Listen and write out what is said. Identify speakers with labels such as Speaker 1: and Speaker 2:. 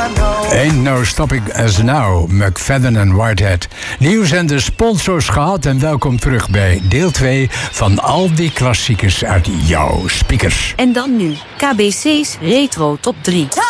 Speaker 1: Ain't No Stopping Us Now, McFadden en Whitehead. Nieuws en de sponsors gehad en welkom terug bij deel 2 van al die klassiekers uit jouw speakers.
Speaker 2: En dan nu, KBC's Retro Top 3.